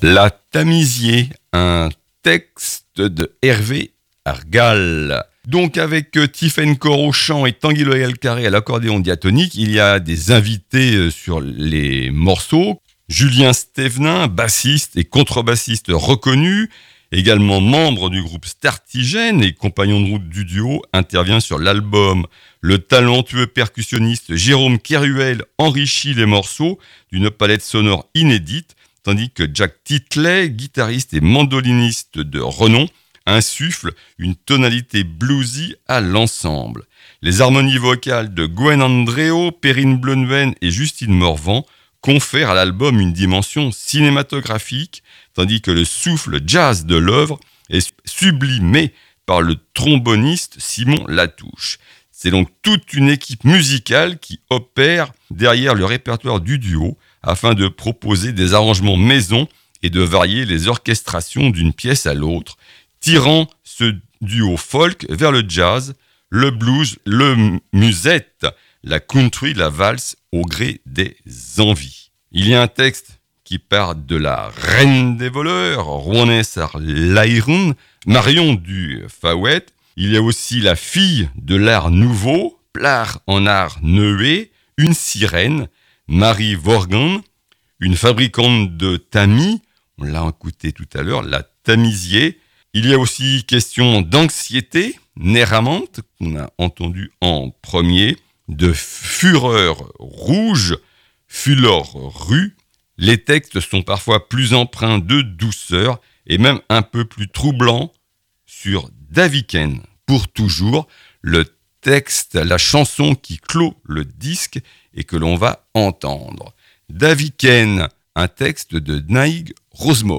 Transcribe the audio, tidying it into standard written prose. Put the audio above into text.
La Tamisier, un texte de Hervé Argal. Donc avec Tiffaine Cor au chant et Tanguy Loyal Carré à l'accordéon diatonique, il y a des invités sur les morceaux. Julien Stévenin, bassiste et contrebassiste reconnu, également membre du groupe Startigène et compagnon de route du duo, intervient sur l'album. Le talentueux percussionniste Jérôme Keruel enrichit les morceaux d'une palette sonore inédite, tandis que Jack Titley, guitariste et mandoliniste de renom, insuffle une tonalité bluesy à l'ensemble. Les harmonies vocales de Gwen Andréo, Perrine Bleuven et Justine Morvan confèrent à l'album une dimension cinématographique, tandis que le souffle jazz de l'œuvre est sublimé par le tromboniste Simon Latouche. C'est donc toute une équipe musicale qui opère derrière le répertoire du duo afin de proposer des arrangements maison et de varier les orchestrations d'une pièce à l'autre, tirant ce duo folk vers le jazz, le blues, le musette, la country, la valse au gré des envies. Il y a un texte qui part de la reine des voleurs, Rouenessar Laïroun, Marion du Fawet. Il y a aussi la fille de l'art nouveau, Plar en art neué, une sirène, Marie Vorgan, une fabricante de tamis, on l'a écouté tout à l'heure, la Tamisier. Il y a aussi question d'anxiété, Néramante, qu'on a entendu en premier, de fureur rouge, Fulor rue. Les textes sont parfois plus empreints de douceur et même un peu plus troublants sur Daviken. Pour toujours, le texte, la chanson qui clôt le disque et que l'on va entendre. Daviken, un texte de Naïg Rosemore.